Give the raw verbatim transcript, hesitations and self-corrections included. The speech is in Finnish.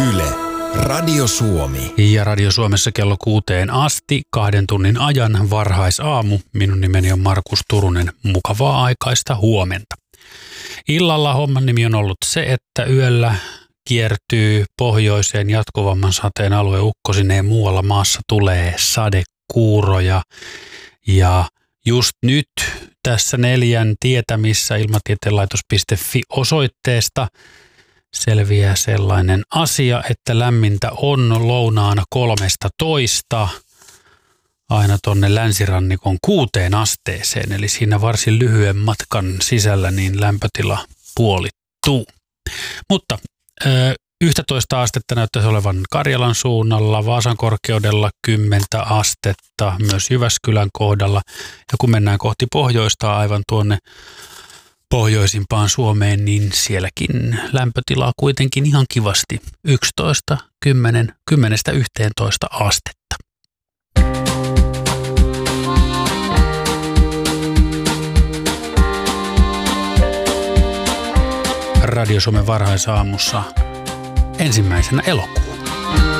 Yle, Radio Suomi. Ja Radio Suomessa kello kuuteen asti kahden tunnin ajan varhaisaamu. Minun nimeni on Markus Turunen. Mukavaa aikaista huomenta. Illalla homman nimi on ollut se, että yöllä kiertyy pohjoiseen jatkuvamman sateen alue ukkosineen. Muualla maassa tulee sadekuuroja ja just nyt tässä neljän tietämissä ilmatietelaitos piste fi osoitteesta selviää sellainen asia, että lämmintä on lounaana kolmesta toista aina tonne länsirannikon kuuteen asteeseen. Eli siinä varsin lyhyen matkan sisällä niin lämpötila puolittuu. Mutta ö, yksitoista astetta näyttäisi olevan Karjalan suunnalla, Vaasan korkeudella kymmentä astetta, myös Jyväskylän kohdalla. Ja kun mennään kohti pohjoista aivan tuonne pohjoisimpaan Suomeen, niin sielläkin lämpötila kuitenkin ihan kivasti yksitoista, kymmenen, kymmenestä yhteentoista astetta. Radio Suomen varhaisaamussa ensimmäisenä elokuun.